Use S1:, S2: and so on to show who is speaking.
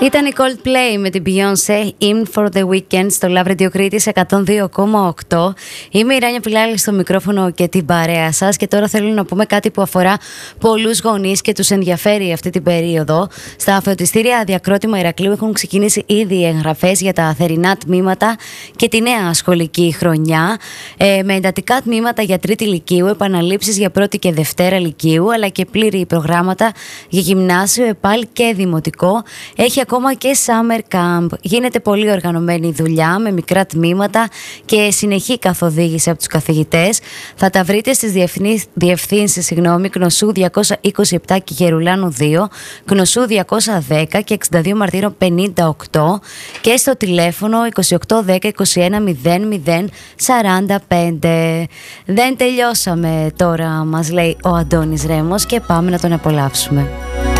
S1: Ήταν η Coldplay με την Beyoncé, In for the Weekend, στο Love Radio Κρήτης 102,8. Είμαι η Ράνια Πιλάλη στο μικρόφωνο και την παρέα σας. Και τώρα θέλω να πούμε κάτι που αφορά πολλούς γονείς και τους ενδιαφέρει αυτή την περίοδο. Στα φροντιστήρια Διακρότημα Ηρακλείου έχουν ξεκινήσει ήδη οι εγγραφές για τα θερινά τμήματα και τη νέα σχολική χρονιά. Με εντατικά τμήματα για τρίτη λυκείου, επαναλήψεις για πρώτη και δευτέρα λυκείου, αλλά και πλήρη προγράμματα για γυμνάσιο, ΕΠΑΛ και δημοτικό. Έχει ακόμα και summer camp. Γίνεται πολύ οργανωμένη δουλειά με μικρά τμήματα και συνεχή καθοδήγηση από τους καθηγητές. Θα τα βρείτε στις διευθύνσεις Κνωσού 227 και Γερουλάνου 2, Κνωσού 210 και 62 Μαρτύρων 58 και στο τηλέφωνο 2810 21 00 45. Δεν τελειώσαμε τώρα, μας λέει ο Αντώνης Ρέμος, και πάμε να τον απολαύσουμε.